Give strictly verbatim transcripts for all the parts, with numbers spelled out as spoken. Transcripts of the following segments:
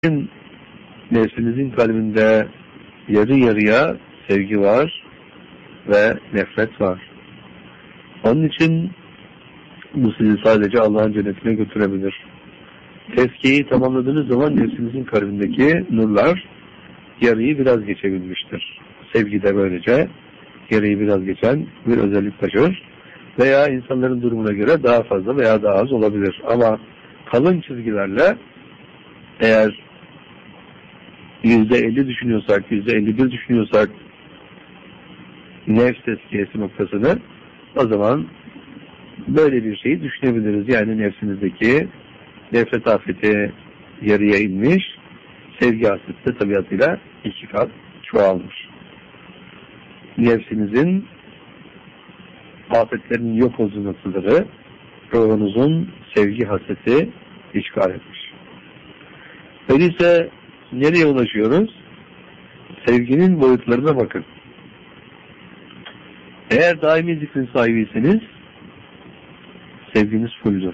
Nefsinizin kalbinde yarı yarıya sevgi var ve nefret var. Onun için bu sizi sadece Allah'ın cennetine götürebilir. Tezkiyeyi tamamladığınız zaman nefsinizin kalbindeki nurlar yarıyı biraz geçebilmiştir. Sevgi de böylece yarıyı biraz geçen bir özellik taşır. Veya insanların durumuna göre daha fazla veya daha az olabilir. Ama kalın çizgilerle eğer yüzde elli düşünüyorsak, yüzde elli bir düşünüyorsak nefs tezkiyesi noktasını, o zaman böyle bir şeyi düşünebiliriz. Yani nefsinizdeki nefret afeti yarıya inmiş, sevgi hasreti de tabiatıyla iki kat çoğalmış. Nefsinizin afetlerinin yok olduğu noktaları ruhunuzun sevgi hasreti işgal etmiş. Öyleyse nereye ulaşıyoruz? Sevginin boyutlarına bakın. Eğer daimi zikrin sahibiyseniz sevginiz fulldür.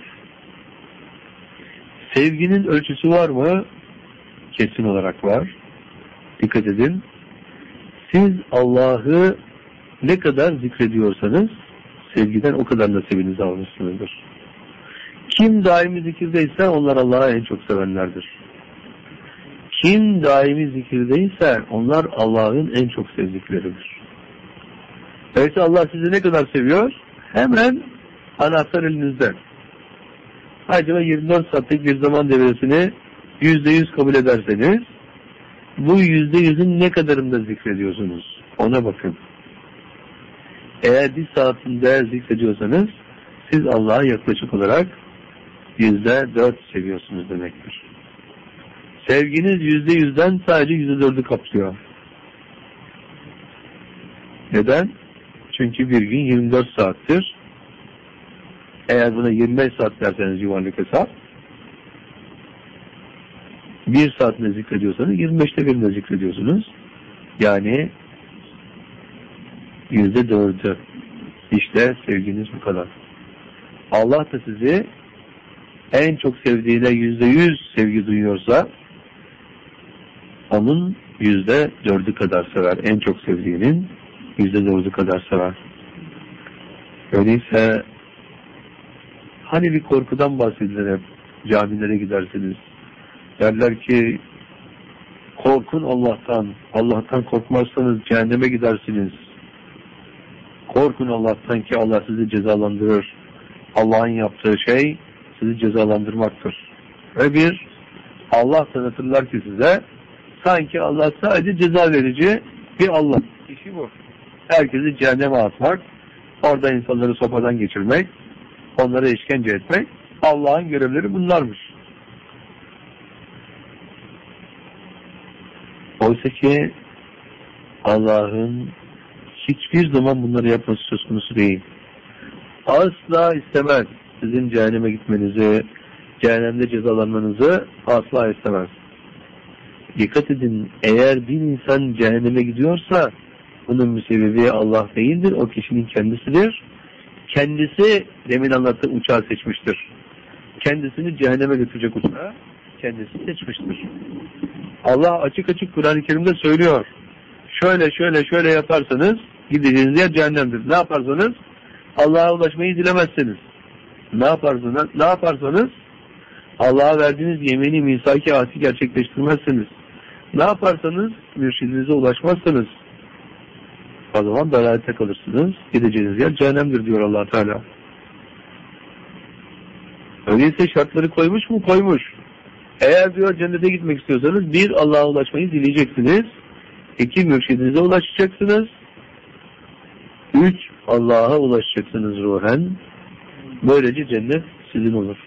Sevginin ölçüsü var mı? Kesin olarak var. Dikkat edin. Siz Allah'ı ne kadar zikrediyorsanız sevgiden o kadar nasibinizi almışsınızdır. Kim daimi zikirdeyse onlar Allah'ı en çok sevenlerdir. Kim daimi zikirdeyse onlar Allah'ın en çok sevdikleridir. Öyleyse Allah sizi ne kadar seviyor? Hemen anahtar elinizde. Acaba yirmi dört saatlik bir zaman devresini yüzde yüz kabul ederseniz bu yüzde yüzün ne kadarında zikrediyorsunuz? Ona bakın. Eğer bir saatinde zikrediyorsanız siz Allah'a yaklaşık olarak yüzde dört seviyorsunuz demektir. Sevginiz yüzde yüzden sadece yüzde dördü kaplıyor. Neden? Çünkü bir gün yirmi dört saattir. Eğer buna yirmi beş saat derseniz yuvarlak hesap, bir saatte zikrediyorsanız yirmi beşte birinde zikrediyorsunuz. Yani yüzde dördü. İşte sevginiz bu kadar. Allah da sizi en çok sevdiğine yüzde yüz sevgi duyuyorsa onun yüzde dördü kadar sever. En çok sevdiğinin yüzde dördü kadar sever. Öyleyse hani bir korkudan bahsedilir hep, camilere gidersiniz. Derler ki korkun Allah'tan. Allah'tan korkmazsanız cehenneme gidersiniz. Korkun Allah'tan ki Allah sizi cezalandırır. Allah'ın yaptığı şey sizi cezalandırmaktır. Ve bir Allah tanıtırlar ki size sanki Allah sadece ceza verici bir Allah. İşi bu. Herkesi cehenneme atmak, orada insanları sopadan geçirmek, onlara işkence etmek, Allah'ın görevleri bunlarmış. Oysa ki Allah'ın hiçbir zaman bunları yapması söz konusu değil. Asla istemez. Sizin cehenneme gitmenizi, cehennemde cezalanmanızı asla istemez. Dikkat edin, eğer bir insan cehenneme gidiyorsa bunun müsebbibi Allah değildir, o kişinin kendisidir. Kendisi demin anlattığı uçağı seçmiştir. Kendisini cehenneme götürecek uçağı kendisi seçmiştir. Allah açık açık Kur'an-ı Kerim'de söylüyor. Şöyle şöyle şöyle yaparsanız gideceğiniz yer cehennemdir. Ne yaparsanız Allah'a ulaşmayı dilemezseniz. Ne yaparsanız, ne yaparsanız Allah'a verdiğiniz yemini misaki ahdi gerçekleştirmezseniz. Ne yaparsanız mürşidinize ulaşmazsanız o zaman dalalete kalırsınız. Gideceğiniz yer cehennemdir diyor Allah Teala. Öyleyse şartları koymuş mu? Koymuş. Eğer diyor cennete gitmek istiyorsanız bir Allah'a ulaşmayı dileyeceksiniz. İki mürşidinize ulaşacaksınız. Üç Allah'a ulaşacaksınız ruhen. Böylece cennet sizin olur.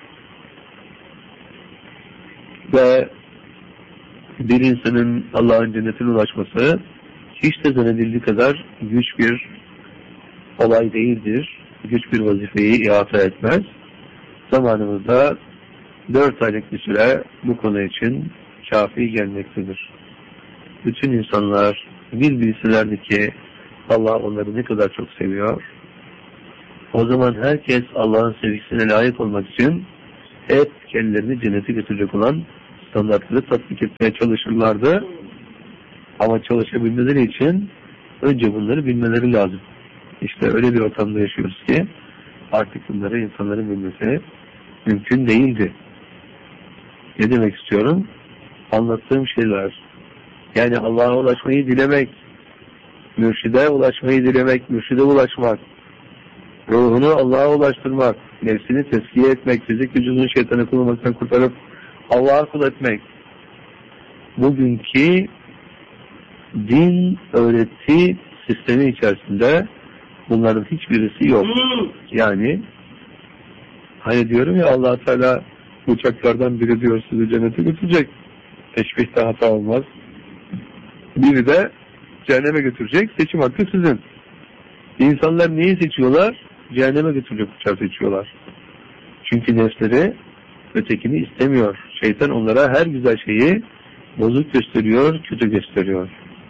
Ve bir insanın Allah'ın cennetine ulaşması hiç de zannedildiği kadar güç bir olay değildir. Güç bir vazifeyi ihata etmez. Zamanımızda dört aylık bir süre bu konu için kafi gelmektedir. Bütün insanlar bir bilselerdi ki Allah onları ne kadar çok seviyor. O zaman herkes Allah'ın sevgisine layık olmak için hep kendilerini cennete götürecek olan standartları tatbik etmeye çalışırlardı. Ama çalışabilmeleri için önce bunları bilmeleri lazım. İşte öyle bir ortamda yaşıyoruz ki artık bunları insanların bilmesi mümkün değildi. Ne demek istiyorum? Anlattığım şeyler, yani Allah'a ulaşmayı dilemek, mürşide ulaşmayı dilemek, mürşide ulaşmak, ruhunu Allah'a ulaştırmak, nefsini teskiye etmek, fizik vücudunu şeytanı kullanmaktan kurtarıp Allah'a kul etmek. Bugünkü din öğreti sistemi içerisinde bunların hiçbirisi yok. Yani hani diyorum ya, Allah Teala uçaklardan biri diyor sizi cennete götürecek. Teşbihte hata olmaz. Biri de cehenneme götürecek. Seçim hakkı sizin. İnsanlar neyi seçiyorlar? Cehenneme götürecek uçağı seçiyorlar. Çünkü nefsleri ötekini istemiyor. Şeytan onlara her güzel şeyi bozuk gösteriyor, kötü gösteriyor.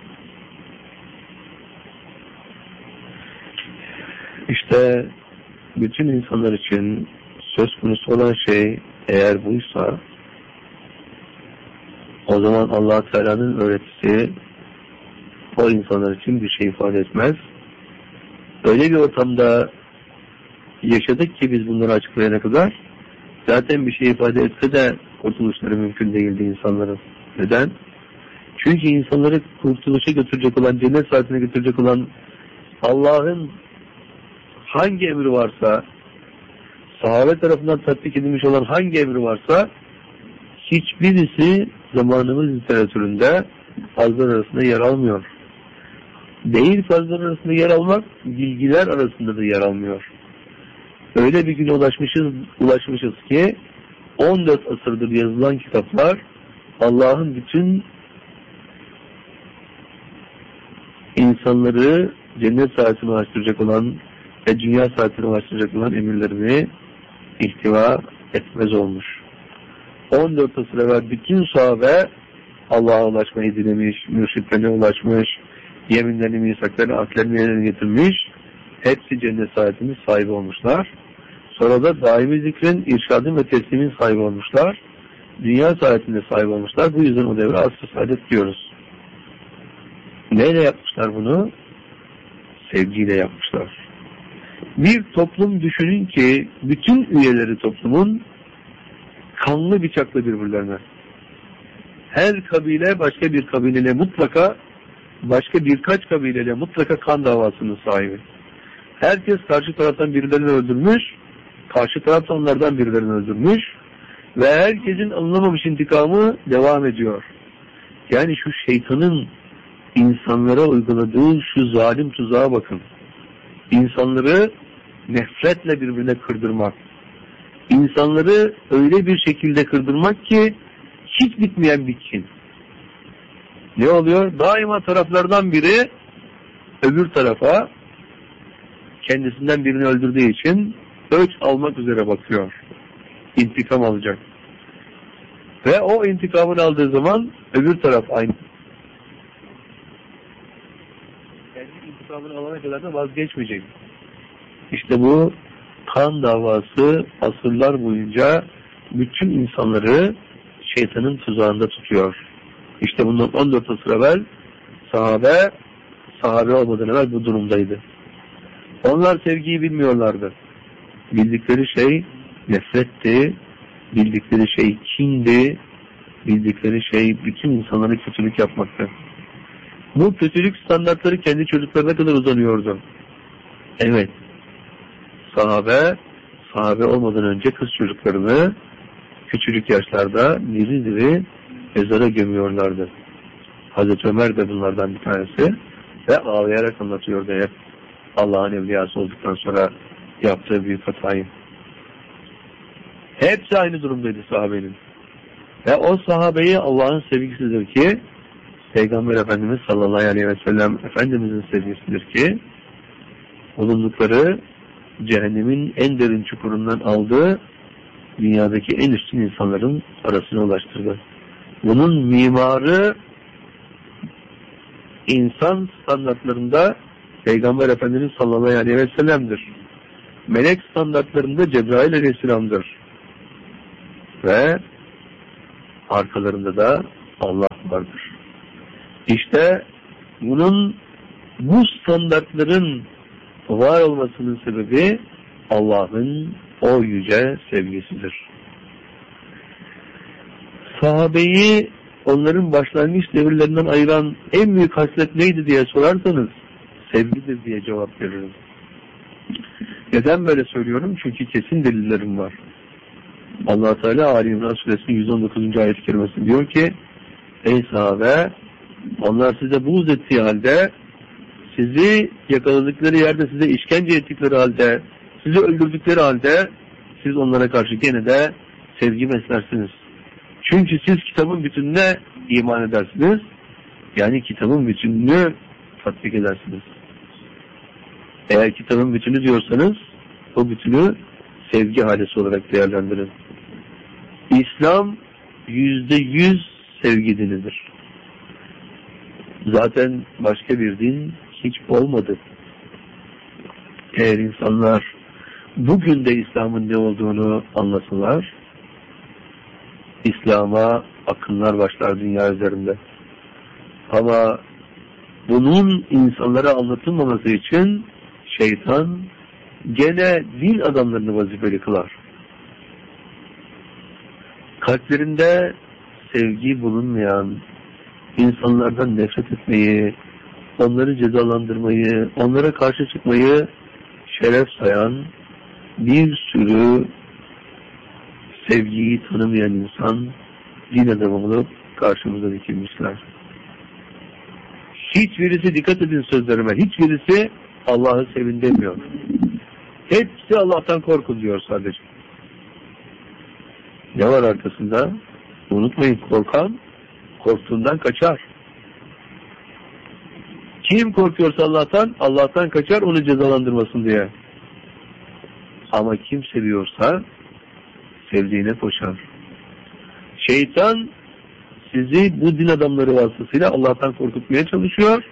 İşte bütün insanlar için söz konusu olan şey eğer buysa, o zaman Allah Teala'nın öğretisi o insanlar için bir şey ifade etmez. Öyle bir ortamda yaşadık ki biz bunları açıklayana kadar zaten bir şey ifade etse de kurtuluşları mümkün değildi insanların. Neden? Çünkü insanları kurtuluşa götürecek olan, cennet saatine götürecek olan Allah'ın hangi emri varsa, sahabe tarafından tatbik edilmiş olan hangi emri varsa hiçbirisi zamanımız literatüründe fazlar arasında yer almıyor. Değil fazlar arasında yer almak, bilgiler arasında da yer almıyor. Öyle bir güne ulaşmışız, ulaşmışız ki on dört asırdır yazılan kitaplar Allah'ın bütün insanları cennet saatine ulaştıracak olan ve dünya saatine ulaştıracak olan emirlerini ihtiva etmez olmuş. on dört asır evvel bütün sahabe Allah'a ulaşmayı dilemiş, mürşitlerine ulaşmış, yeminlerini, misaklarını, aklerini yerine getirmiş, hepsi cennet saatinin sahibi olmuşlar. Sonra da daimi zikrin, irşadın ve teslimin sahibi olmuşlar. Dünya saatinde sahibi olmuşlar. Bu yüzden o devre asr-ı saadet diyoruz. Neyle yapmışlar bunu? Sevgiyle yapmışlar. Bir toplum düşünün ki bütün üyeleri toplumun kanlı bıçaklı birbirlerine. Her kabile başka bir kabileyle mutlaka, başka birkaç kabileyle mutlaka kan davasının sahibi. Herkes karşı taraftan birilerini öldürmüş, karşı taraf onlardan birilerini öldürmüş ve herkesin alınamamış intikamı devam ediyor. Yani şu şeytanın insanlara uyguladığı şu zalim tuzağa bakın. İnsanları nefretle birbirine kırdırmak. İnsanları öyle bir şekilde kırdırmak ki hiç bitmeyen bir kin. Ne oluyor? Daima taraflardan biri öbür tarafa kendisinden birini öldürdüğü için ölç almak üzere bakıyor. İntikam alacak. Ve o intikamını aldığı zaman öbür taraf aynı. Kendi intikamını alana kadar da vazgeçmeyecek. İşte bu kan davası asırlar boyunca bütün insanları şeytanın tuzağında tutuyor. İşte bundan on dört asır evvel sahabe, sahabe olmadan evvel bu durumdaydı. Onlar sevgiyi bilmiyorlardı. Bildikleri şey nefretti, bildikleri şey kindi, bildikleri şey bütün insanlara kötülük yapmaktı. Bu kötülük standartları kendi çocuklarına kadar uzanıyordu. Evet, sahabe, sahabe olmadan önce kız çocuklarını küçücük yaşlarda diri diri mezara gömüyorlardı. Hazreti Ömer de bunlardan bir tanesi ve ağlayarak anlatıyordu hep Allah'ın evliyası olduktan sonra yaptığı büyük hatayı. Hepsi aynı durumdaydı sahabenin. Ve o sahabeyi Allah'ın sevgisidir ki Peygamber Efendimiz sallallahu aleyhi ve sellem Efendimizin sevgisidir ki bulundukları cehennemin en derin çukurundan aldığı dünyadaki en üstün insanların arasına ulaştırdı. Bunun mimarı insan standartlarında Peygamber Efendimiz sallallahu aleyhi ve sellem'dir. Melek standartlarında Cebrail aleyhisselam'dır. Ve arkalarında da Allah vardır. İşte bunun, bu standartların var olmasının sebebi Allah'ın o yüce sevgisidir. Sahabeyi onların başlangıç devirlerinden ayıran en büyük haslet neydi diye sorarsanız sevgidir diye cevap veririm. Neden böyle söylüyorum? Çünkü kesin delillerim var. Allah Teala Ali İmran Suresinin yüz on dokuzuncu ayet-i kerimesi diyor ki: ey sahabe, onlar size buğz ettiği halde, sizi yakaladıkları yerde size işkence ettikleri halde, sizi öldürdükleri halde siz onlara karşı gene de sevgi beslersiniz. Çünkü siz kitabın bütününe iman edersiniz. Yani kitabın bütününü tatbik edersiniz. Eğer kitabın bütünü diyorsanız o bütünü sevgi halesi olarak değerlendirin. İslam yüzde yüz sevgi dinidir. Zaten başka bir din hiç olmadı. Eğer insanlar bugün de İslam'ın ne olduğunu anlasalar, İslam'a akınlar başlar dünya üzerinde. Ama bunun insanlara anlatılmaması için şeytan gene din adamlarını vazifeli kılar. Kalplerinde sevgi bulunmayan, insanlardan nefret etmeyi, onları cezalandırmayı, onlara karşı çıkmayı şeref sayan bir sürü sevgiyi tanımayan insan din adamı olup karşımıza dikilmişler. Hiçbirisi, dikkat edin sözlerime, hiçbirisi Allah'ı sevin demiyor. Hepsi Allah'tan korkun diyor sadece. Ne var arkasında? Unutmayın, korkan korktuğundan kaçar. Kim korkuyorsa Allah'tan, Allah'tan kaçar onu cezalandırmasın diye. Ama kim seviyorsa sevdiğine koşar. Şeytan sizi bu din adamları vasıtasıyla Allah'tan korkutmaya çalışıyor.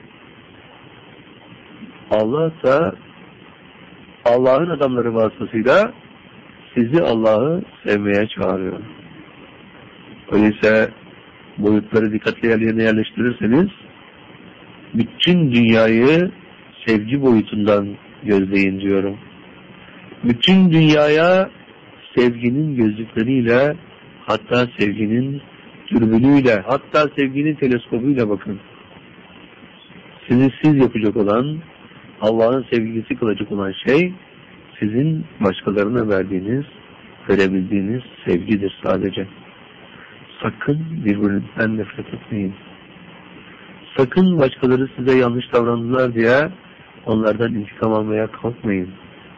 Allah da Allah'ın adamları vasıtasıyla sizi Allah'ı sevmeye çağırıyor. Öyleyse boyutları dikkatli yerlerine yerleştirirseniz bütün dünyayı sevgi boyutundan gözleyin diyorum. Bütün dünyaya sevginin gözlükleriyle, hatta sevginin dürbünüyle, hatta sevginin teleskobuyla bakın. Sizi siz yapacak olan, Allah'ın sevgisi kılacak olan şey, sizin başkalarına verdiğiniz, verebildiğiniz sevgidir sadece. Sakın birbirinizden nefret etmeyin. Sakın başkaları size yanlış davrandılar diye onlardan intikam almaya kalkmayın.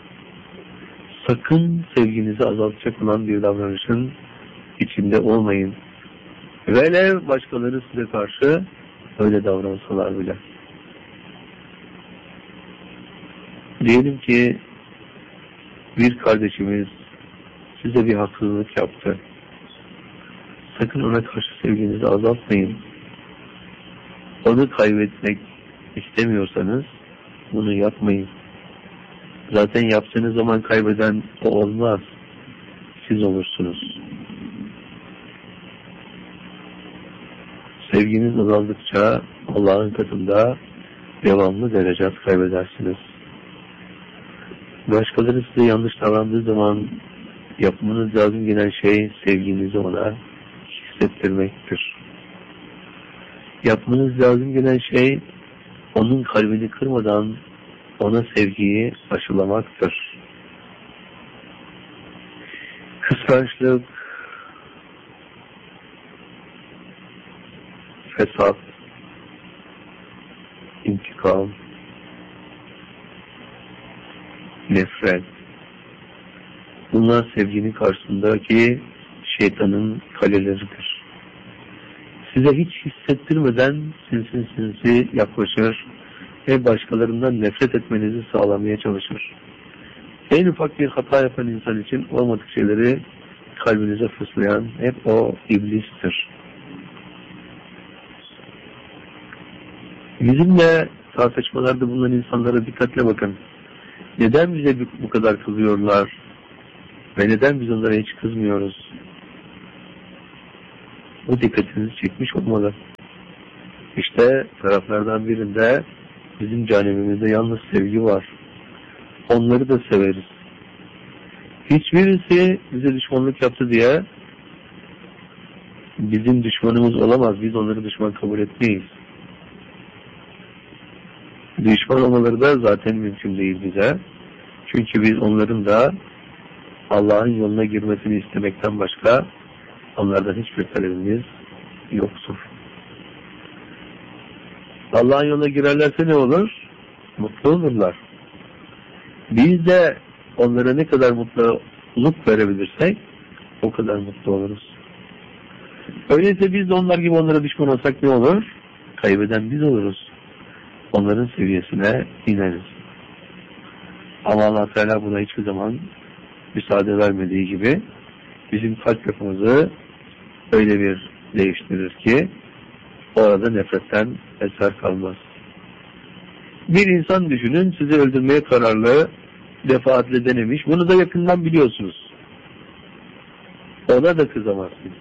Sakın sevginizi azaltacak olan bir davranışın içinde olmayın. Velev başkaları size karşı öyle davransalar bile. Diyelim ki bir kardeşimiz size bir haksızlık yaptı. Sakın ona karşı sevginizi azaltmayın. Onu kaybetmek istemiyorsanız bunu yapmayın. Zaten yaptığınız zaman kaybeden o olmaz. Siz olursunuz. Sevginiz azaldıkça Allah'ın katında devamlı derecat kaybedersiniz. Başkaları size yanlış davrandığı zaman yapmanız lazım gelen şey sevginizi ona hissettirmektir. Yapmanız lazım gelen şey onun kalbini kırmadan ona sevgiyi aşılamaktır. Kıskançlık, fesat, intikam, nefret, bunlar sevginin karşısındaki şeytanın kaleleridir. Size hiç hissettirmeden sinsi sinsi yaklaşır ve başkalarından nefret etmenizi sağlamaya çalışır. En ufak bir hata yapan insan için olmadık şeyleri kalbinize fıslayan hep o iblistir. Bizimle tartışmalarda bulunan insanlara dikkatle bakın. Neden bize bu kadar kızıyorlar ve neden biz onlara hiç kızmıyoruz? bu dikkatinizi çekmiş olmalı. İşte taraflardan birinde bizim cehennemimizde yalnız sevgi var. Onları da severiz. Hiçbirisi bize düşmanlık yaptı diye bizim düşmanımız olamaz. Biz onları düşman kabul etmeyiz. Düşman olmaları da zaten mümkün değil bize. Çünkü biz onların da Allah'ın yoluna girmesini istemekten başka onlardan hiçbir talebimiz yoktur. Allah'ın yoluna girerlerse ne olur? Mutlu olurlar. Biz de onlara ne kadar mutluluk verebilirsek o kadar mutlu oluruz. Öyleyse biz de onlar gibi onlara düşman olsak ne olur? Kaybeden biz oluruz. Onların seviyesine ineriz. Ama Allah Teala buna hiçbir zaman müsaade vermediği gibi bizim kalp yapımızı öyle bir değiştirir ki orada nefretten eser kalmaz. Bir insan düşünün, sizi öldürmeye kararlı, defaatle denemiş. Bunu da yakından biliyorsunuz. Ona da kızamazsınız.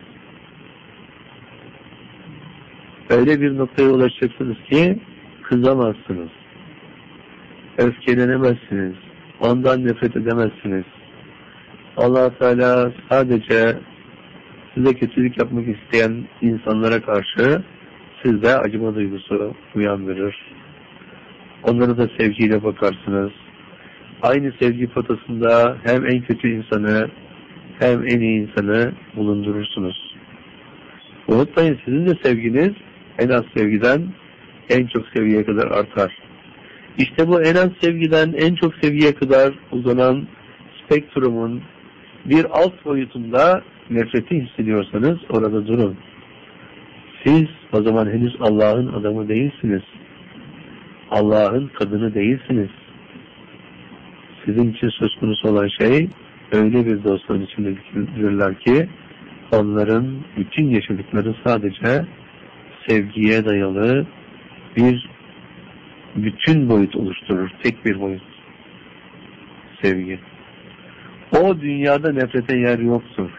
Öyle bir noktaya ulaşacaksınız ki kızamazsınız. Öfkelenemezsiniz. Ondan nefret edemezsiniz. Allah Teala sadece size kötülük yapmak isteyen insanlara karşı sizde acıma duygusu uyandırır. Onlara da sevgiyle bakarsınız. Aynı sevgi potasında hem en kötü insanı hem en iyi insanı bulundurursunuz. Unutmayın, sizin de sevginiz en az sevgiden en çok sevgiye kadar artar. İşte bu en az sevgiden en çok sevgiye kadar uzanan spektrumun bir alt boyutunda nefreti hissediyorsanız orada durun. Siz o zaman henüz Allah'ın adamı değilsiniz. Allah'ın kadını değilsiniz. Sizin için söz konusu olan şey öyle bir dostluğun içindedirler ki onların bütün yaşadıkları sadece sevgiye dayalı bir bütün boyut oluşturur. Tek bir boyut. Sevgi. O dünyada nefrete yer yoktur.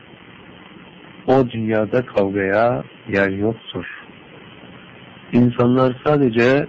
O dünyada kavgaya yer yoktur. İnsanlar sadece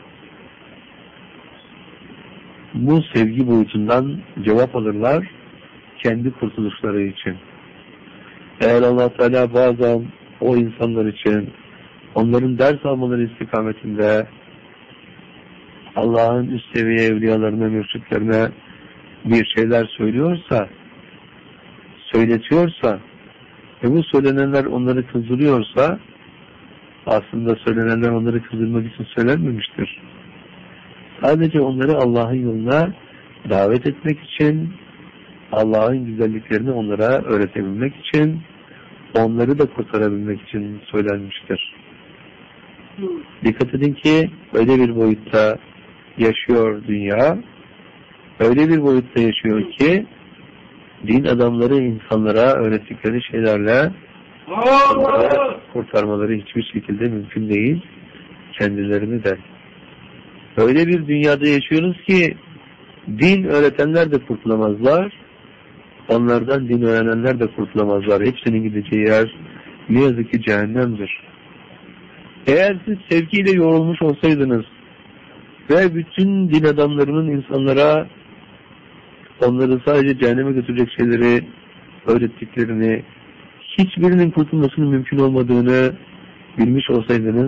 bu sevgi boyutundan cevap alırlar kendi kurtuluşları için. Eğer Allah Teala bazen o insanlar için onların ders almaları istikametinde Allah'ın üst seviye evliyalarına, mürşitlerine bir şeyler söylüyorsa, söyletiyorsa ve bu söylenenler onları kızdırıyorsa aslında söylenenler onları kızdırmak için söylenmemiştir. Sadece onları Allah'ın yoluna davet etmek için, Allah'ın güzelliklerini onlara öğretebilmek için, onları da kurtarabilmek için söylenmiştir. Dikkat edin ki öyle bir boyutta yaşıyor dünya, öyle bir boyutta yaşıyor ki din adamları insanlara öğrettikleri şeylerle kurtarmaları hiçbir şekilde mümkün değil, kendilerini de. Öyle bir dünyada yaşıyoruz ki din öğretenler de kurtulamazlar, onlardan din öğrenenler de kurtulamazlar. Hepsinin gideceği yer ne yazık ki cehennemdir. Eğer siz sevgiyle yorulmuş olsaydınız ve bütün din adamlarının insanlara onları sadece cehenneme götürecek şeyleri öğrettiklerini, hiçbirinin kurtulmasının mümkün olmadığını bilmiş olsaydınız,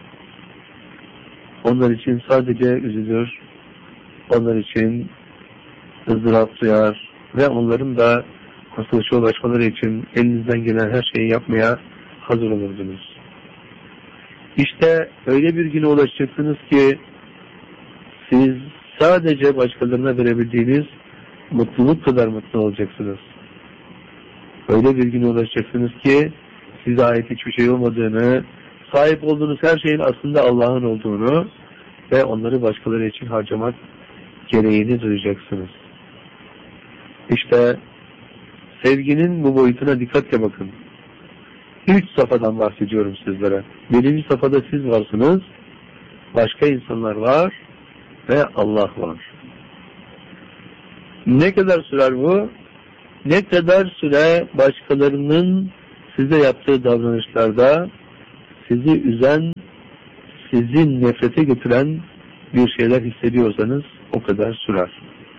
onlar için sadece üzülür, onlar için ızdırap duyar ve onların da kurtuluşa ulaşmaları için elinizden gelen her şeyi yapmaya hazır olurdunuz. İşte öyle bir güne ulaşacaksınız ki siz sadece başkalarına verebildiğiniz mutluluk kadar mutlu olacaksınız. Öyle bir güne ulaşacaksınız ki size ait hiçbir şey olmadığını, sahip olduğunuz her şeyin aslında Allah'ın olduğunu ve onları başkaları için harcamak gereğini duyacaksınız. İşte sevginin bu boyutuna dikkatle bakın. Üç safhadan bahsediyorum sizlere. Birinci safhada siz varsınız, başka insanlar var ve Allah var. Ne kadar sürer bu? Ne kadar süre başkalarının size yaptığı davranışlarda sizi üzen, sizi nefrete götüren bir şeyler hissediyorsanız o kadar sürer.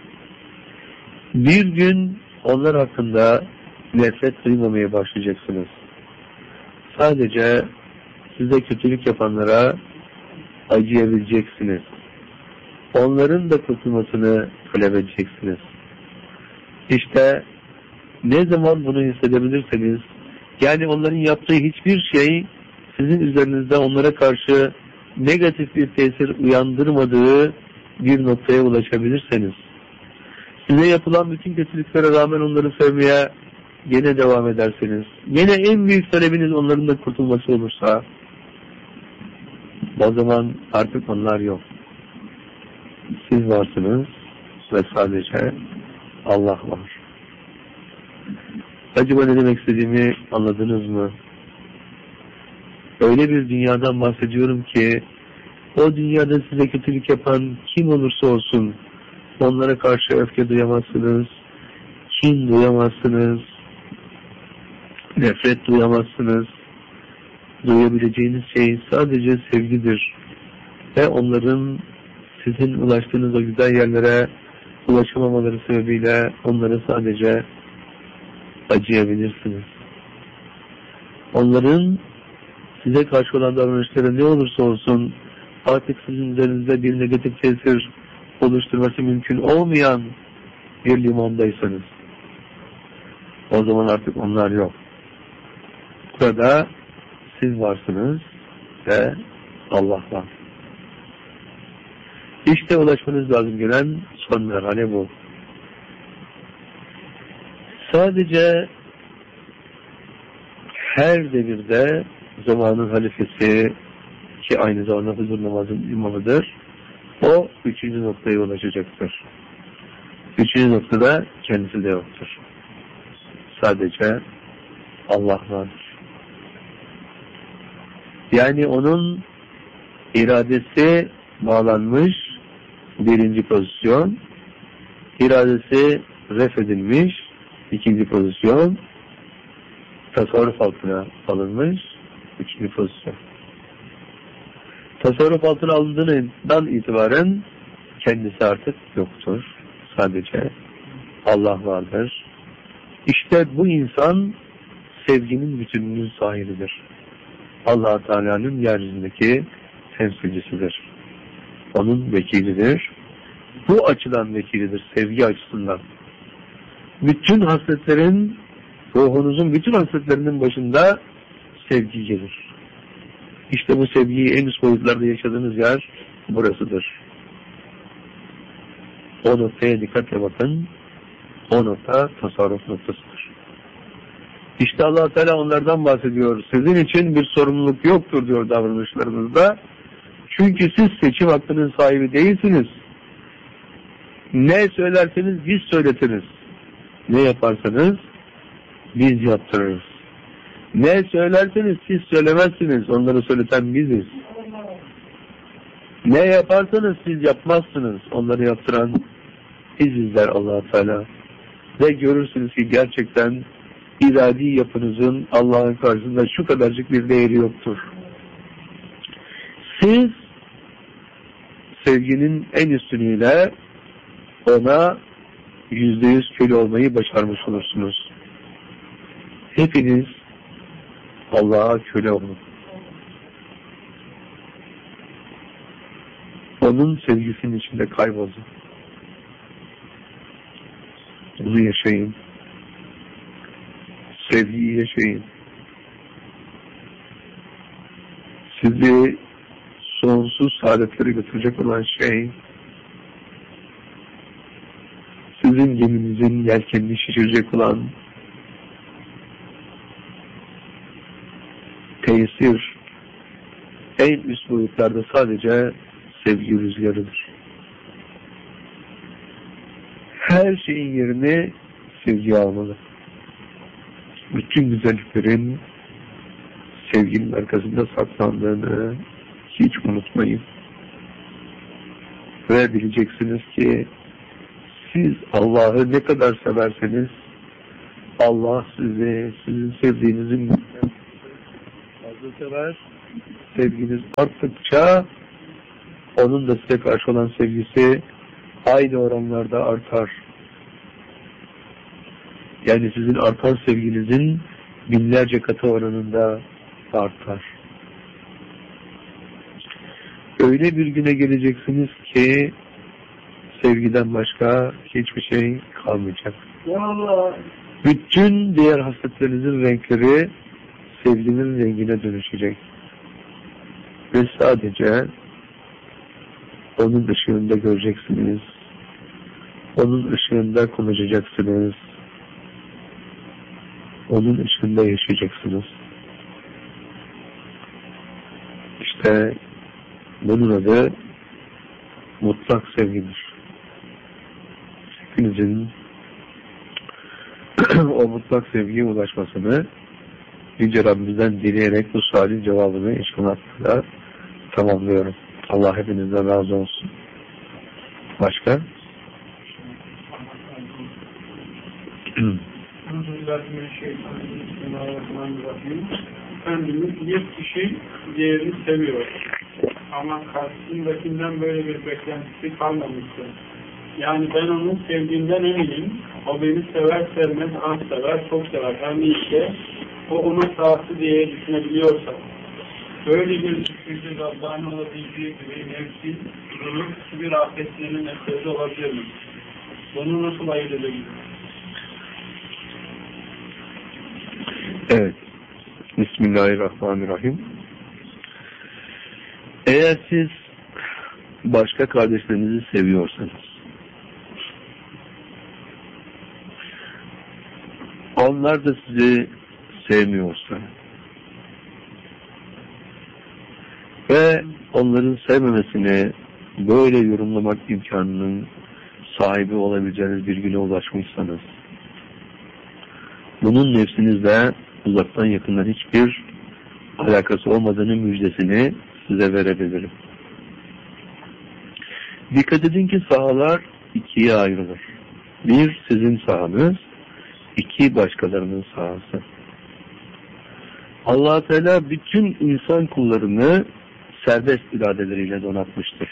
Bir gün onlar hakkında nefret duymamaya başlayacaksınız. Sadece size kötülük yapanlara acıyabileceksiniz. Onların da kurtulmasını talep edeceksiniz. İşte ne zaman bunu hissedebilirseniz, yani onların yaptığı hiçbir şey sizin üzerinizde onlara karşı negatif bir tesir uyandırmadığı bir noktaya ulaşabilirseniz, size yapılan bütün kötülüklere rağmen onları sevmeye yine devam ederseniz, yine en büyük talebiniz onların da kurtulması olursa, o zaman artık onlar yok. Siz varsınız ve sadece Allah var. Acaba ne demek istediğimi anladınız mı? Öyle bir dünyadan bahsediyorum ki, o dünyada size kötülük yapan kim olursa olsun, onlara karşı öfke duyamazsınız, kin duyamazsınız, nefret duyamazsınız. Duyabileceğiniz şey sadece sevgidir. Ve onların sizin ulaştığınız o güzel yerlere ulaşamamaları sebebiyle onlara sadece acıyabilirsiniz. Onların size karşı olan davranışları ne olursa olsun artık sizin üzerinizde bir negatif tesir oluşturması mümkün olmayan bir limandaysanız, o zaman artık onlar yok. Burada siz varsınız ve Allah var. İşte ulaşmanız lazım gelen son merhale bu. Sadece her devirde zamanın halifesi, ki aynı zamanda huzur namazın imamıdır, o üçüncü noktaya ulaşacaktır. Üçüncü noktada kendisi de yoktur. Sadece Allah vardır. Yani onun iradesi bağlanmış, birinci pozisyon, iradesi ref edilmiş, ikinci pozisyon, tasarruf altına alınmış, üçüncü pozisyon. Tasarruf altına alındığından itibaren kendisi artık yoktur. Sadece Allah vardır. İşte bu insan sevginin bütünlüğünün sahibidir. Allah Teala'nın yeryüzündeki temsilcisidir. Onun vekilidir. Bu açıdan vekilidir, sevgi açısından. Bütün hasletlerin, ruhunuzun bütün hasletlerinin başında sevgi gelir. İşte bu sevgiyi en üst boyutlarda yaşadığınız yer burasıdır. O noktaya dikkatle bakın. O nokta tasarruf noktasıdır. İşte Allah Teala onlardan bahsediyor. Sizin için bir sorumluluk yoktur diyor davranışlarınızda. Çünkü siz seçim hakkının sahibi değilsiniz. Ne söylerseniz biz söyletiriz. Ne yaparsanız biz yaptırırız. Ne söylerseniz siz söylemezsiniz. Onları söyleten biziz. Ne yaparsanız siz yapmazsınız. Onları yaptıran biziz der Allah Teala. Ve görürsünüz ki gerçekten iradi yapınızın Allah'ın karşısında şu kadarcık bir değeri yoktur. Siz sevginin en üstünüyle ona yüzde yüz köle olmayı başarmış olursunuz. Hepiniz Allah'a köle olun. Onun sevgisinin içinde kaybolun. Bunu yaşayın. Sevgiyi yaşayın. Sizi sonsuz saadetlere götürecek olan şey, sizin geminizin yelkenini şişirecek olan tesir, en üst boyutlarda sadece sevgi rüzgarıdır. Her şeyin yerini sevgi almalı. Bütün güzelliklerin sevginin arkasında saklandığını hiç unutmayın. Ve bileceksiniz ki siz Allah'ı ne kadar severseniz Allah sizi, sizin sevdiğinizin fazla sever. Sevginiz arttıkça onun da size karşı olan sevgisi aynı oranlarda artar. Yani sizin artan sevginizin binlerce katı oranında artar. Öyle bir güne geleceksiniz ki sevgiden başka hiçbir şey kalmayacak. Vallahi. Bütün diğer hasretlerinizin renkleri sevginin rengine dönüşecek. Ve sadece onun ışığında göreceksiniz. Onun ışığında konuşacaksınız. Onun ışığında yaşayacaksınız. İşte bunun adı mutlak sevgidir. Hepinizin o mutlak sevgiye ulaşmasını Yüce Rabbimizden dileyerek bu sualin cevabını inşallah tamamlıyorum. Allah hepinizden razı olsun. Başka? Efendimiz bir kişi diğerini seviyor. Ama karşısındakinden böyle bir beklentisi kalmamıştı. Yani ben onun sevdiğinden eminim. O beni sever sevmez, az sever, çok sever. Yani işte o ona sahası diye düşünebiliyorsa. Böyle bir düşünce Rabbani olabildiği gibi nefsin, zulüm, bir afetlerinin eseri olabilir mi? Bunu nasıl ayırt edebiliriz? Evet. Bismillahirrahmanirrahim. Eğer siz başka kardeşlerinizi seviyorsanız, onlar da sizi sevmiyorsa ve onların sevmemesini böyle yorumlamak imkanının sahibi olabileceğiniz bir güne ulaşmışsanız, bunun nefsinizle uzaktan yakından hiçbir alakası olmadığının müjdesini size verebilirim. Dikkat edin ki sahalar ikiye ayrılır. Bir, sizin sahanız, iki, başkalarının sahası. Allah Teala bütün insan kullarını serbest iradeleriyle donatmıştır.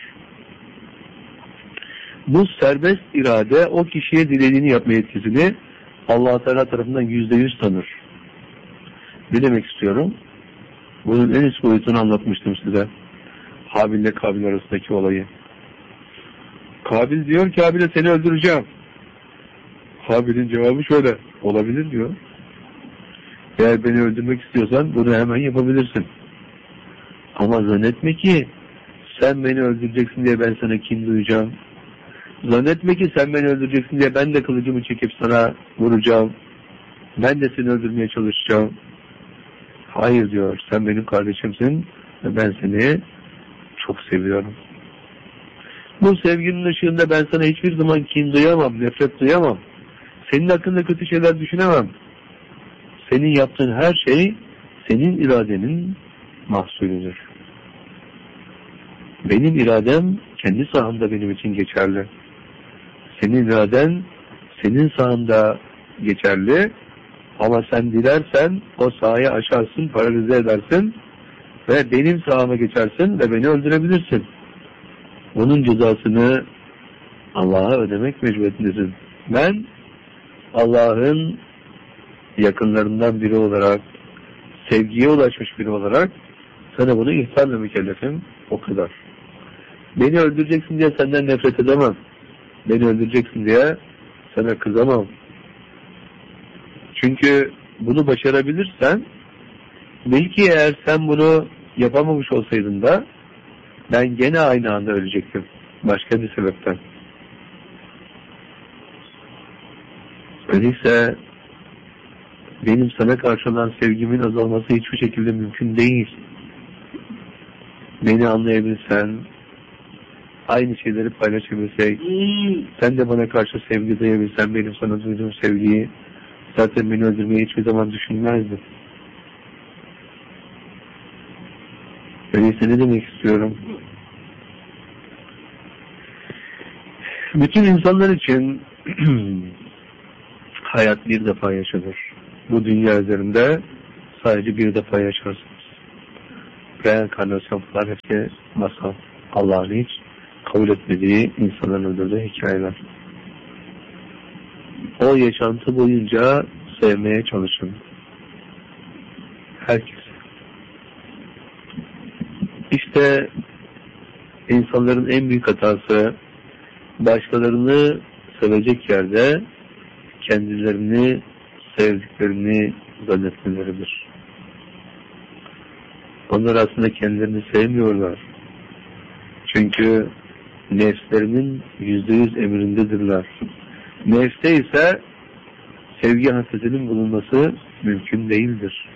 Bu serbest irade o kişiye dilediğini yapma yetkisini Allah Teala tarafından yüzde yüz tanır. Ne demek istiyorum? Bunun en üst boyutunu anlatmıştım size. Habil ile Kabil arasındaki olayı. Kabil diyor ki Habil'e seni öldüreceğim. Habil'in cevabı şöyle. Olabilir diyor. Eğer beni öldürmek istiyorsan bunu hemen yapabilirsin. Ama zannetme ki sen beni öldüreceksin diye ben sana kin duyacağım. Zannetme ki sen beni öldüreceksin diye ben de kılıcımı çekip sana vuracağım. Ben de seni öldürmeye çalışacağım. Hayır diyor. Sen benim kardeşimsin ve ben seni çok seviyorum. Bu sevginin ışığında ben sana hiçbir zaman kin duyamam, nefret duyamam. Senin hakkında kötü şeyler düşünemem. Senin yaptığın her şey senin iradenin mahsulüdür. Benim iradem kendi sahamda benim için geçerli. Senin iraden senin sahanda geçerli. Ama sen dilersen o sahayı aşarsın, paralize edersin ve benim sahama geçersin ve beni öldürebilirsin. Bunun cezasını Allah'a ödemek mecburiyetindesin. Ben Allah'ın yakınlarından biri olarak, sevgiye ulaşmış biri olarak sana bunu ihtarla mükellefim. O kadar. Beni öldüreceksin diye senden nefret edemem. Beni öldüreceksin diye sana kızamam. Çünkü bunu başarabilirsen, belki eğer sen bunu yapamamış olsaydın da ben gene aynı anda ölecektim. Başka bir sebepten. Öyleyse benim sana karşı olan sevgimin azalması hiçbir şekilde mümkün değil. Beni anlayabilsen, aynı şeyleri paylaşabilsek, sen de bana karşı sevgi duyabilsen, benim sana duyduğum sevgiyi, zaten beni öldürmeyi hiçbir zaman düşünmezdin. Öyleyse ne demek istiyorum? Bütün insanlar için Hayat bir defa yaşanır. Bu dünya üzerinde sadece bir defa yaşarsınız. Reenkarnasyon falan hepsi masal. Allah'ın hiç kabul etmediği, insanların öldürdüğü hikayeler. O yaşantı boyunca sevmeye çalışın. Herkes. İşte insanların en büyük hatası başkalarını sevecek yerde kendilerini sevdiklerini zannetmeleridir. Onlar aslında kendilerini sevmiyorlar. Çünkü nefslerinin yüzde yüz emrindedirler. Nefste ise sevgi hasretinin bulunması mümkün değildir.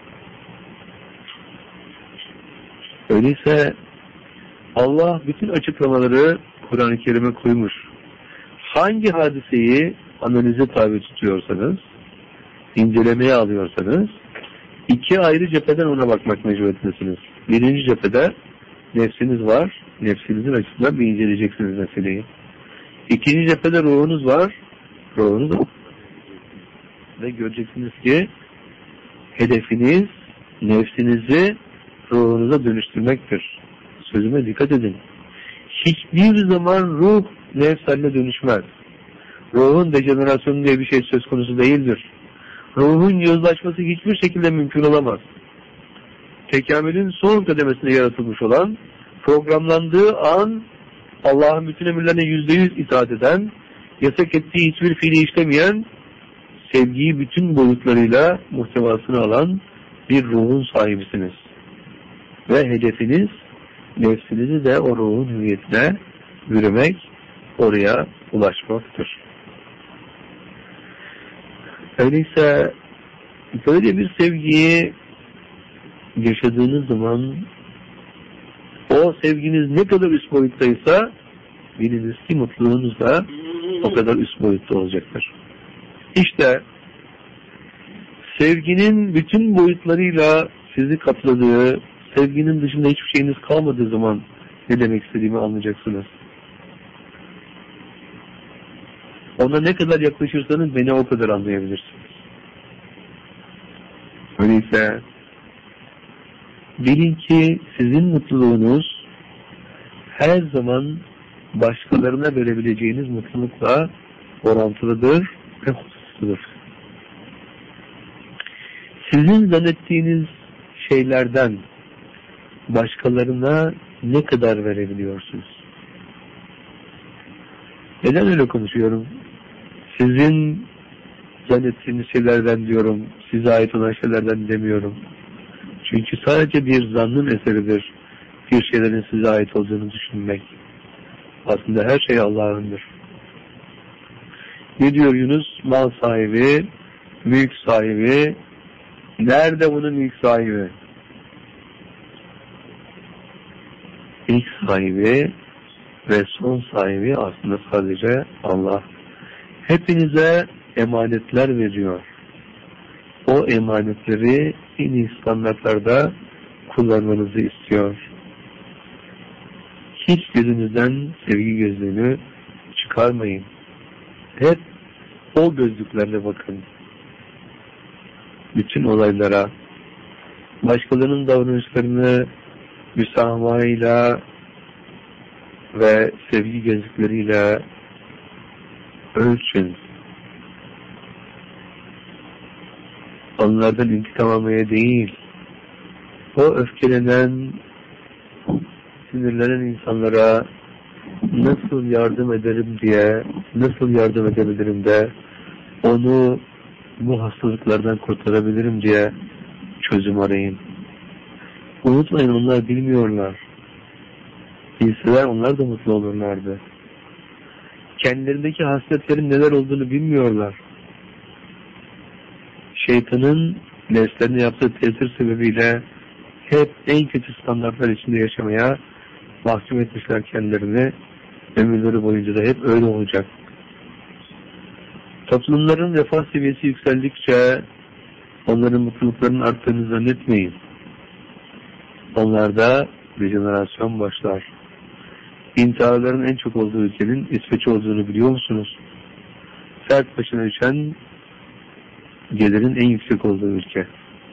Öyleyse Allah bütün açıklamaları Kur'an-ı Kerim'e koymuş. Hangi hadiseyi analize tabi tutuyorsanız, incelemeye alıyorsanız, iki ayrı cepheden ona bakmak mecburiyetindesiniz. Birinci cephede nefsiniz var, nefsinizin açısından bir inceleyeceksiniz meseleyi. İkinci cephede ruhunuz var, ruhunuz var. Ve göreceksiniz ki hedefiniz nefsinizi ruhunuza dönüştürmektir. Sözüme dikkat edin. Hiçbir zaman ruh nefs haline dönüşmez. Ruhun dejenerasyonu diye bir şey söz konusu değildir. Ruhun yozlaşması hiçbir şekilde mümkün olamaz. Tekamülün son kademesinde yaratılmış olan, programlandığı an Allah'ın bütün emirlerine yüzde yüz itaat eden, yasak ettiği hiçbir fiili işlemeyen, sevgiyi bütün boyutlarıyla muhtevasını alan bir ruhun sahibisiniz. Ve hedefiniz nefsinizi de o ruhun hüviyetine yürümek, oraya ulaşmaktır. Öyleyse böyle bir sevgiyi yaşadığınız zaman o sevginiz ne kadar üst boyuttaysa biliniz ki mutluluğunuz da o kadar üst boyutta olacaktır. İşte sevginin bütün boyutlarıyla sizi kapladığı, sevginin dışında hiçbir şeyiniz kalmadığı zaman ne demek istediğimi anlayacaksınız. Ona ne kadar yaklaşırsanız beni o kadar anlayabilirsiniz. Öyleyse bilin ki sizin mutluluğunuz her zaman başkalarına verebileceğiniz mutlulukla orantılıdır ve hususludur. Sizin zannettiğiniz şeylerden başkalarına ne kadar verebiliyorsunuz? Neden öyle konuşuyorum? Sizin zannettiğiniz şeylerden diyorum, size ait olan şeylerden demiyorum. Çünkü sadece bir zannın eseridir bir şeylerin size ait olduğunu düşünmek. Aslında her şey Allah'ındır. Ne diyor Yunus? Mal sahibi, mülk sahibi. Nerede bunun ilk sahibi? İlk sahibi ve son sahibi aslında sadece Allah. Hepinize emanetler veriyor. O emanetleri en iyi standartlarda kullanmanızı istiyor. Hiç gözünüzden sevgi gözlüğünü çıkarmayın. Hep o gözlüklerle bakın. Bütün olaylara, başkalarının davranışlarını müsamahayla ve sevgi gözlükleriyle ölçün. Onlardan intikam almaya değil, o öfkelenen, sinirlenen insanlara nasıl yardım ederim diye, nasıl yardım edebilirim de onu bu hastalıklardan kurtarabilirim diye çözüm arayın. Unutmayın, onlar bilmiyorlar. Bilseler onlar da mutlu olurlardı. Kendilerindeki hasletlerin neler olduğunu bilmiyorlar. Şeytanın nefslerine yaptığı tesir sebebiyle hep en kötü standartlar içinde yaşamaya mahkum etmişler kendilerini. Ömürleri boyunca da hep öyle olacak. Toplumların refah seviyesi yükseldikçe onların mutluluklarının arttığını zannetmeyin. Onlarda rejenerasyon başlar. İntiharların en çok olduğu ülkenin İsveç olduğunu biliyor musunuz? Sert başına düşen gelirin en yüksek olduğu ülke.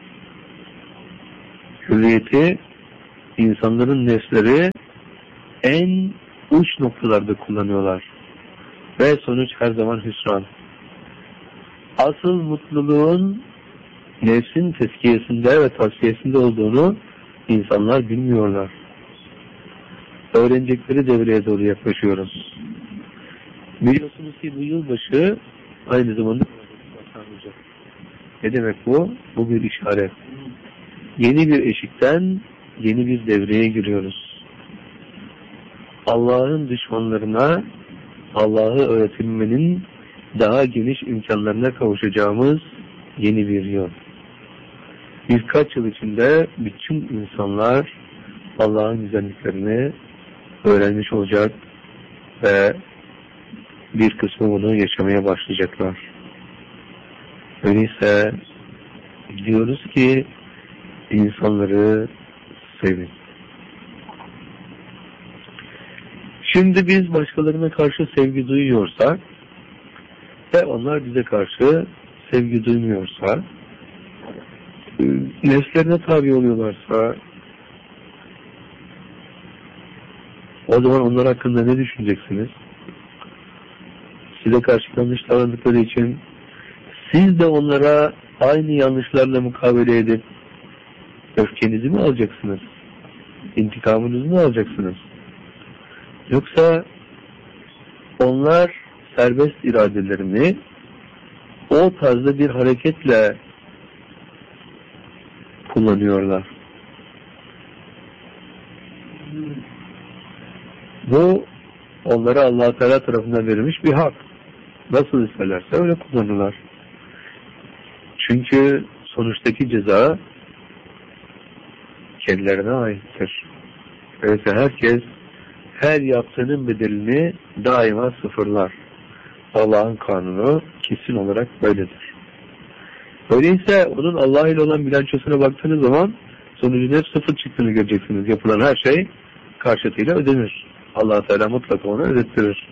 Hürriyeti insanların nefsleri en uç noktalarda kullanıyorlar. Ve sonuç her zaman hüsran. Asıl mutluluğun nefsin tezkiyesinde ve tavsiyesinde olduğunu insanlar bilmiyorlar. Öğrenecekleri devreye doğru yaklaşıyoruz. Biliyorsunuz ki bu yılbaşı aynı zamanda başlanacak. Ne demek bu? Bu bir işaret. Yeni bir eşikten yeni bir devreye giriyoruz. Allah'ın düşmanlarına Allah'ı öğretilmenin daha geniş imkanlarına kavuşacağımız yeni bir yıl. Birkaç yıl içinde bütün insanlar Allah'ın güzelliklerini öğrenmiş olacak ve bir kısmı bunu yaşamaya başlayacaklar. Öyleyse diyoruz ki insanları sevin. Şimdi biz başkalarına karşı sevgi duyuyorsak ve onlar bize karşı sevgi duymuyorsa, nefslerine tabi oluyorlarsa, o zaman onlar hakkında ne düşüneceksiniz? Size karşı yanlış davrandıkları için siz de onlara aynı yanlışlarla mukabele edip öfkenizi mi alacaksınız? İntikamınızı mı alacaksınız? Yoksa onlar serbest iradelerini o tarzda bir hareketle kullanıyorlar. Bu onlara Allah-u Teala tarafından verilmiş bir hak. Nasıl isterlerse öyle kullanırlar. Çünkü sonuçtaki ceza kendilerine aittir. Öyleyse herkes her yaptığının bedelini daima sıfırlar. Allah'ın kanunu kesin olarak böyledir. Öyleyse onun Allah ile olan bilançosuna baktığınız zaman sonucun hep sıfır çıktığını göreceksiniz. Yapılan her şey karşıtıyla ödenir. Allah Teala mutlaka onu ödettirir.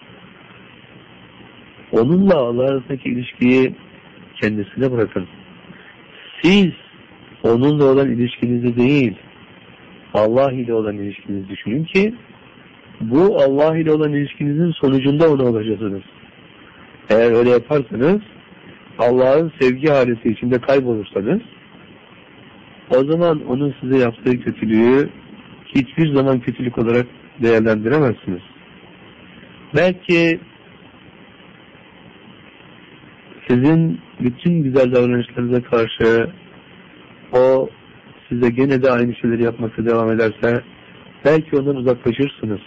Onunla Allah arasındaki ilişkiyi kendisine bırakın. Siz onunla olan ilişkinizi değil, Allah ile olan ilişkinizi düşünün ki bu Allah ile olan ilişkinizin sonucunda ona ulaşırsınız. Eğer öyle yaparsanız, Allah'ın sevgi halisi içinde kaybolursanız, o zaman onun size yaptığı kötülüğü hiçbir zaman kötülük olarak değerlendiremezsiniz. Belki sizin bütün güzel davranışlarınıza karşı o size gene de aynı şeyleri yapmakta devam ederse belki ondan uzaklaşırsınız.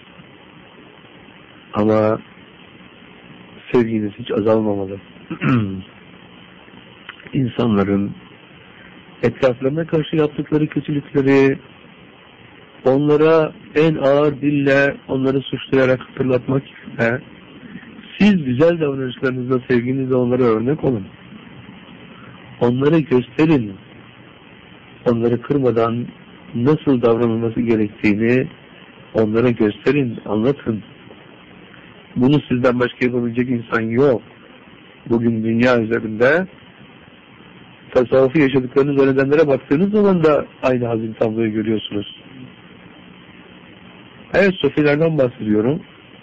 Ama sevginiz hiç azalmamalı. İnsanların etraflarına karşı yaptıkları kötülükleri onlara en ağır dille onları suçlayarak hatırlatmak yerine siz güzel davranışlarınızla, sevginizle onlara örnek olun. Onları gösterin. Onları kırmadan nasıl davranılması gerektiğini onlara gösterin, anlatın. Bunu sizden başka yapabilecek insan yok. Bugün dünya üzerinde tasavvufu yaşadıklarını zannedenlere baktığınız zaman da aynı hazin tabloyu görüyorsunuz. Evet, sofilerden bahsediyorum.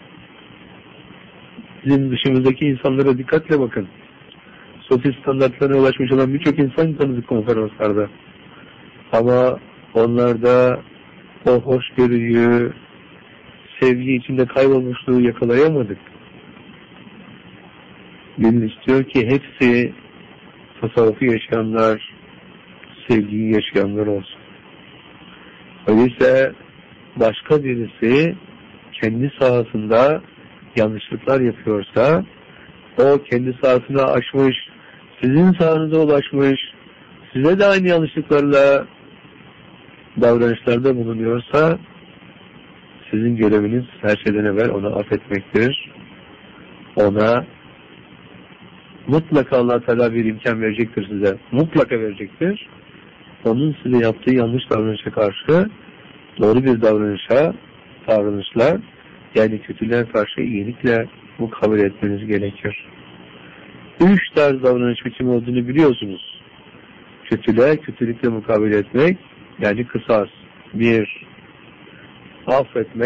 Bizim dışımızdaki insanlara dikkatle bakın. Sofi standartlarına ulaşmış olan birçok insan tanıdık konferanslarda. Ama onlarda o hoşgörüyü, sevgi içinde kaybolmuşluğu yakalayamadık. Gönül istiyor ki hepsi tasavvufu yaşayanlar, sevgiyi yaşayanlar olsun. Öyleyse başka birisi kendi sahasında yanlışlıklar yapıyorsa, o kendi sahasına aşmış, sizin sahanıza ulaşmış, size de aynı yanlışlıklarla davranışlarda bulunuyorsa, sizin göreviniz her şeyden evvel onu affetmektir. Ona mutlaka Allah Teala bir imkan verecektir size. Mutlaka verecektir. Onun size yaptığı yanlış davranışa karşı doğru bir davranışa, davranışlar, yani kötülüğe karşı iyilikle mukabele etmeniz gerekir. Üç tarz davranış biçimi olduğunu biliyorsunuz. Kötülüğe kötülükle mukabele etmek, yani kısas. Bir, affetmek.